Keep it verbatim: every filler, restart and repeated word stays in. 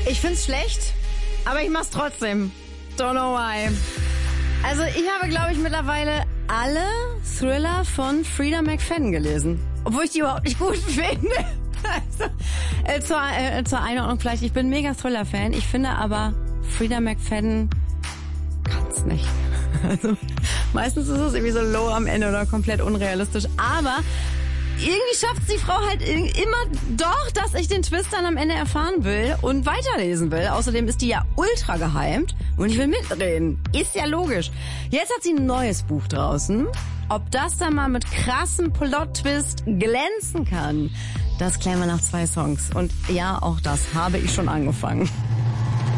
Ich find's schlecht, aber ich mach's trotzdem. Don't know why. Also ich habe, glaube ich, mittlerweile alle Thriller von Frida McFadden gelesen. Obwohl ich die überhaupt nicht gut finde. Also, äh, zur, äh, zur Einordnung vielleicht, ich bin mega Thriller-Fan. Ich finde aber, Frida McFadden kann's nicht. Also meistens ist es irgendwie so low am Ende oder komplett unrealistisch. Aber irgendwie schafft die Frau halt immer doch, dass ich den Twist dann am Ende erfahren will und weiterlesen will. Außerdem ist die ja ultra geheimt und ich will mitreden. Ist ja logisch. Jetzt hat sie ein neues Buch draußen. Ob das dann mal mit krassem Plot-Twist glänzen kann, das klären wir nach zwei Songs. Und ja, auch das habe ich schon angefangen.